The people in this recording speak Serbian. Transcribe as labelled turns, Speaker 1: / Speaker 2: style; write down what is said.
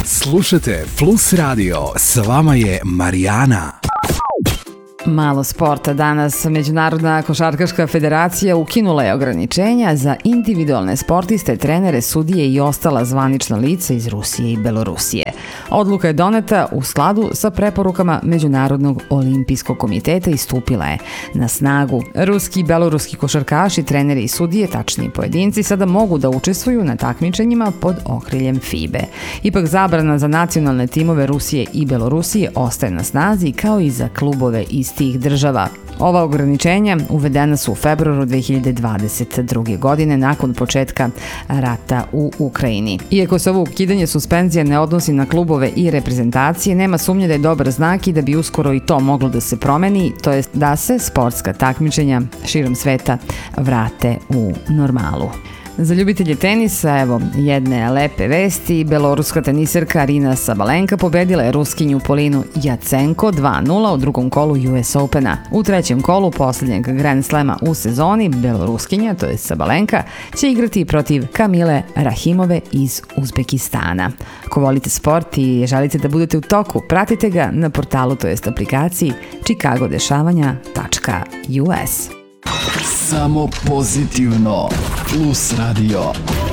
Speaker 1: Slušajte Plus Radio, s vama je Marijana.
Speaker 2: Malo sporta danas. Međunarodna košarkaška federacija ukinula je ograničenja za individualne sportiste, trenere, sudije i ostala zvanična lica iz Rusije i Belorusije. Odluka je doneta u skladu sa preporukama Međunarodnog olimpijskog komiteta i stupila je na snagu. Ruski i beloruski košarkaši, treneri i sudije, tačniji pojedinci, sada mogu da učestvuju na takmičenjima pod okriljem FIBE. Ipak zabrana za nacionalne timove Rusije i Belorusije ostaje na snazi kao i za klubove iz tih država. Ova ograničenja uvedena su u februaru 2022. godine nakon početka rata u Ukrajini. Iako se ovo ukidanje suspenzija ne odnosi na klubove i reprezentacije, nema sumnje da je dobar znak i da bi uskoro i to moglo da se promeni, to jest da se sportska takmičenja širom sveta vrate u normalu. Za ljubitelje tenisa, evo jedne lepe vesti. Beloruska teniserka Arina Sabalenka pobedila je Ruskinju Polinu Jacenko 2-0 u drugom kolu US Opena. U trećem kolu poslednjeg Grand Slema u sezoni Beloruskinja, to je Sabalenka, će igrati protiv Kamile Rahimove iz Uzbekistana. Ko volite sport i želite da budete u toku, pratite ga na portalu, to jest aplikaciji chicagodešavanja.us.
Speaker 1: Samo pozitivno. Plus Radio.